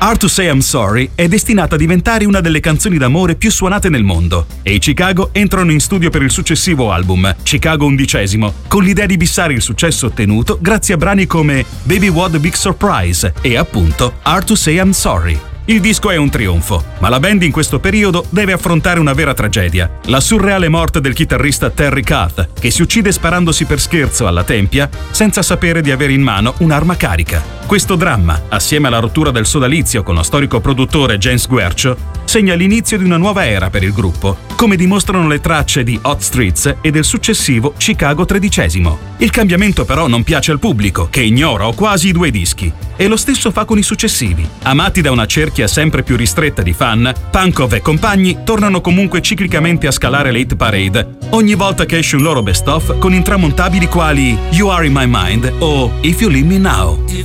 Hard to Say I'm Sorry è destinata a diventare una delle canzoni d'amore più suonate nel mondo e i Chicago entrano in studio per il successivo album, Chicago 11°, con l'idea di bissare il successo ottenuto grazie a brani come Baby What a Big Surprise e appunto Hard to Say I'm Sorry. Il disco è un trionfo, ma la band in questo periodo deve affrontare una vera tragedia, la surreale morte del chitarrista Terry Kath, che si uccide sparandosi per scherzo alla tempia senza sapere di avere in mano un'arma carica. Questo dramma, assieme alla rottura del sodalizio con lo storico produttore James Guercio, segna l'inizio di una nuova era per il gruppo, come dimostrano le tracce di Hot Streets e del successivo Chicago 13°. Il cambiamento però non piace al pubblico, che ignora o quasi i 2 dischi, e lo stesso fa con i successivi. Amati da una cerchia sempre più ristretta di fan, Pankov e compagni tornano comunque ciclicamente a scalare le hit parade, ogni volta che esce un loro best-of con intramontabili quali You Are in My Mind o If You Leave Me Now.